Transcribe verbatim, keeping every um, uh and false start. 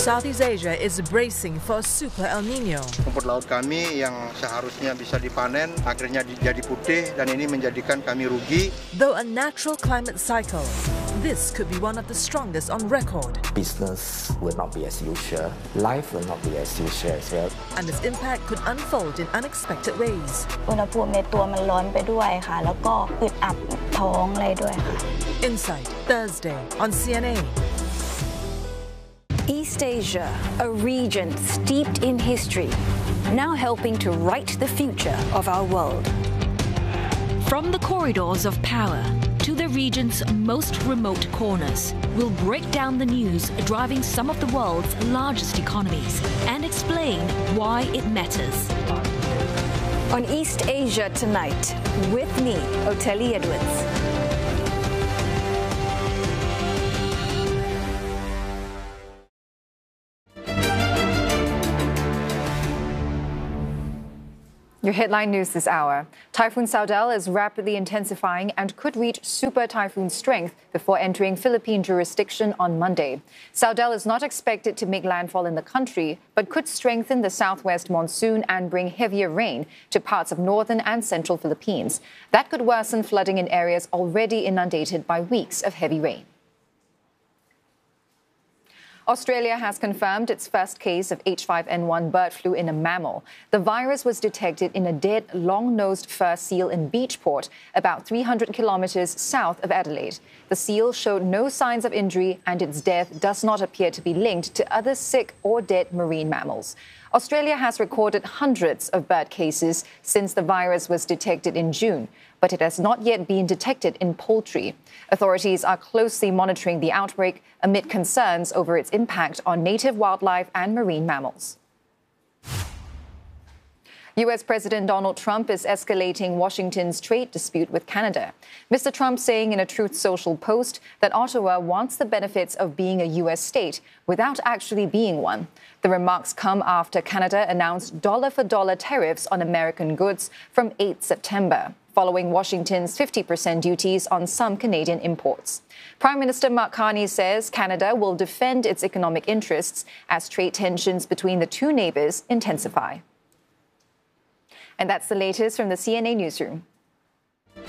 Southeast Asia is bracing for a super El Nino. Rumput laut kami yang seharusnya bisa dipanen akhirnya jadi putih dan ini menjadikan kami rugi. Though a natural climate cycle, this could be one of the strongest on record. Business will not be as usual. Life will not be as usual as well. And its impact could unfold in unexpected ways. อุณหภูมิในตัวมันร้อนไปด้วยค่ะแล้วก็อึดอัดท้องเลยด้วยค่ะ Insight, Thursday on C N A. East Asia, a region steeped in history, now helping to write the future of our world. From the corridors of power to the region's most remote corners, we'll break down the news driving some of the world's largest economies and explain why it matters. On East Asia Tonight, with me, Oteli Edwards. Your headline news this hour. Typhoon Saudal is rapidly intensifying and could reach super typhoon strength before entering Philippine jurisdiction on Monday. Saudal is not expected to make landfall in the country, but could strengthen the southwest monsoon and bring heavier rain to parts of northern and central Philippines. That could worsen flooding in areas already inundated by weeks of heavy rain. Australia has confirmed its first case of H five N one bird flu in a mammal. The virus was detected in a dead, long-nosed fur seal in Beachport, about three hundred kilometres south of Adelaide. The seal showed no signs of injury, and its death does not appear to be linked to other sick or dead marine mammals. Australia has recorded hundreds of bird cases since the virus was detected in June, but it has not yet been detected in poultry. Authorities are closely monitoring the outbreak amid concerns over its impact on native wildlife and marine mammals. U S President Donald Trump is escalating Washington's trade dispute with Canada. Mister Trump saying in a Truth Social post that Ottawa wants the benefits of being a U S state without actually being one. The remarks come after Canada announced dollar-for-dollar tariffs on American goods from the eighth of September, following Washington's fifty percent duties on some Canadian imports. Prime Minister Mark Carney says Canada will defend its economic interests as trade tensions between the two neighbours intensify. And that's the latest from the C N A newsroom.